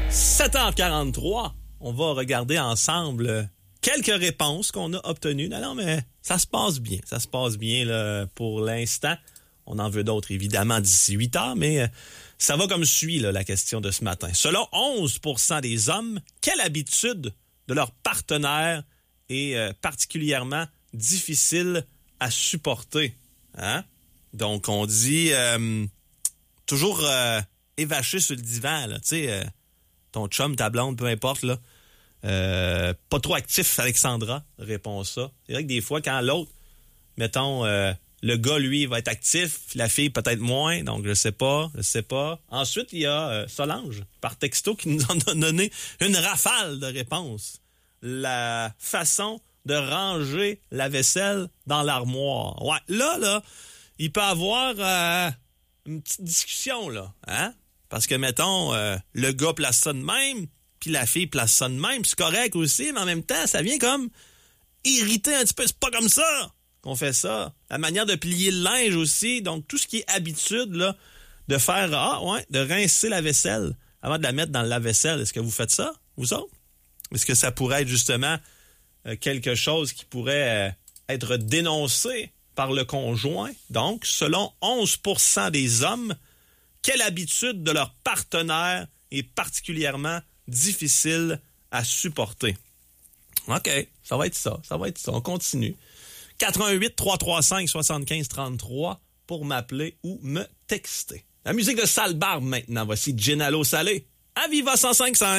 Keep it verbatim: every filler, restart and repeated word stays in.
sept heures quarante-trois, on va regarder ensemble quelques réponses qu'on a obtenues. Non, non, mais ça se passe bien. Ça se passe bien là, pour l'instant. On en veut d'autres, évidemment, d'ici huit heures, mais ça va comme suit, là, la question de ce matin. Selon onze pour cent des hommes, quelle habitude de leur partenaire est euh, particulièrement difficile à supporter? Hein? Donc, on dit euh, toujours euh, évaché sur le divan, là, tu sais, euh, ton chum, ta blonde, peu importe, là. Euh, pas trop actif, Alexandra répond ça. C'est vrai que des fois, quand l'autre, mettons, euh, le gars, lui, va être actif, la fille peut-être moins, donc je sais pas, je sais pas. Ensuite, il y a euh, Solange, par texto, qui nous en a donné une rafale de réponses. La façon de ranger la vaisselle dans l'armoire. Ouais, là, là, il peut avoir euh, une petite discussion, là, hein? Parce que, mettons, euh, le gars place ça de même, puis la fille place ça de même, c'est correct aussi, mais en même temps, ça vient comme irriter un petit peu. C'est pas comme ça qu'on fait ça. La manière de plier le linge aussi, donc tout ce qui est habitude, là, de faire, ah ouais, de rincer la vaisselle avant de la mettre dans le lave-vaisselle. Est-ce que vous faites ça, vous autres? Est-ce que ça pourrait être justement euh, quelque chose qui pourrait euh, être dénoncé par le conjoint? Donc, selon onze pour cent des hommes, quelle habitude de leur partenaire est particulièrement difficile à supporter? OK, ça va être ça, ça va être ça. On continue. quatre un huit, trois trois cinq, sept cinq trois trois pour m'appeler ou me texter. La musique de Sale Barbe maintenant. Voici Gin Allo Salé à Viva cent cinq virgule cinq.